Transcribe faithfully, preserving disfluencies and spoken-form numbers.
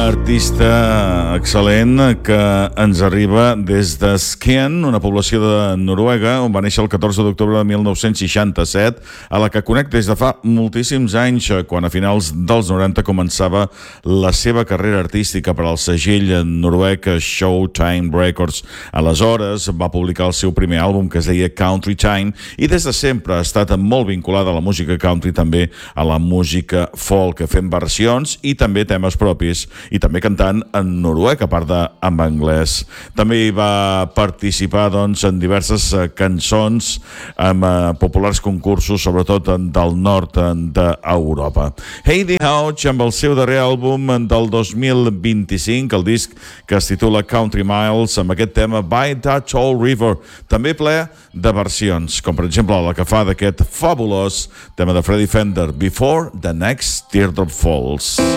artista excel·lent que ens arriba des de Skien, una població de Noruega, on va néixer el catorze d'octubre de mil nou-cents seixanta-set, a la que conec des de fa moltíssims anys, quan a finals dels noranta començava la seva carrera artística per al segell noruec Showtime Records. Aleshores va publicar el seu primer àlbum, que es deia Country Time, i des de sempre ha estat molt vinculada a la música country, també a la música folk, fent versions i també temes propis, i també cantant en noruec, a part d'en anglès. També hi va participar doncs, en diverses cançons amb eh, populars concursos, sobretot del nord d'Europa. Heidi Hauch, amb el seu darrer àlbum del dos mil vint-i-cinc, el disc que es titula Country Miles, amb aquest tema By That Tall River, també ple de versions, com per exemple la que fa d'aquest fabulós tema de Freddie Fender, Before the Next Teardrop Falls.